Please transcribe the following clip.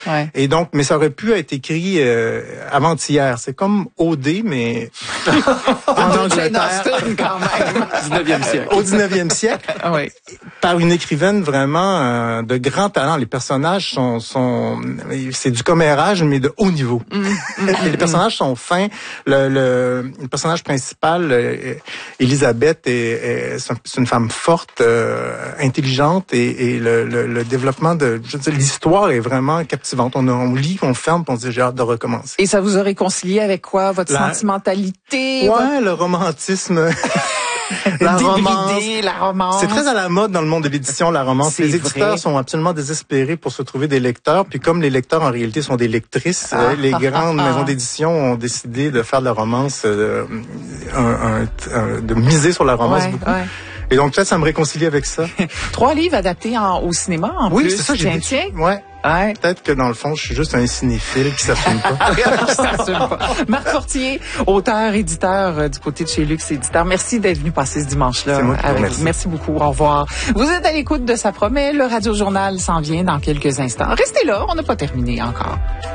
Ouais. Et donc, mais ça aurait pu être écrit avant-hier. C'est comme OD, mais en Angleterre. Quand même. 19e siècle. Au 19e siècle. Ah oui. Par une écrivaine vraiment de grand talent. Les personnages c'est du commérage, mais de haut niveau. Et les personnages sont fins. Le personnage principal, Elisabeth, c'est une femme forte, intelligente, et le développement l'histoire est vraiment captivante. On lit, on ferme, puis on se dit j'ai hâte de recommencer. Et ça vous a réconcilié avec quoi? Votre sentimentalité? Ouais, le romantisme. La romance. C'est très à la mode dans le monde de l'édition, la romance. Les éditeurs sont absolument désespérés pour se trouver des lecteurs. Puis comme les lecteurs, en réalité, sont des lectrices, les grandes maisons d'édition ont décidé de faire de la romance, de miser sur la romance beaucoup. Ouais. Et donc, peut-être, ça me réconcilie avec ça. 3 livres adaptés au cinéma, en plus. Oui, c'est ça, j'ai dit. Ouais. Ouais. Peut-être que dans le fond, je suis juste un cinéphile qui s'assume pas. Qui s'assume pas. Marc Fortier, auteur, éditeur du côté de chez Luxe Éditeur. Merci d'être venu passer ce dimanche-là. C'est moi qui vous remercie. Merci beaucoup. Au revoir. Vous êtes à l'écoute de Ça promet. Le Radio Journal s'en vient dans quelques instants. Restez là. On n'a pas terminé encore.